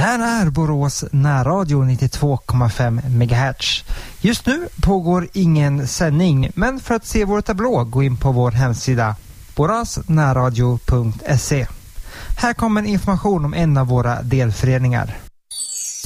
här är Borås närradio 92,5 MHz. Just nu pågår ingen sändning, men för att se vår tablå gå in på vår hemsida borasnärradio.se. Här kommer information om en av våra delföreningar.